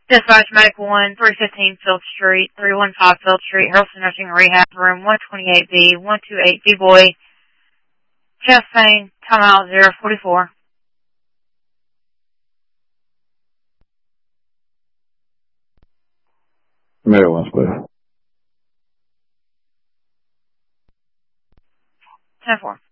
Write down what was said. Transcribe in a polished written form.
Dispatch Medical 1, 315 Field Street, 315 Field Street, Harrelson Nursing Rehab, room 128B, 128B boy, chest pain, timeout 044. Maryland's please. 10-4.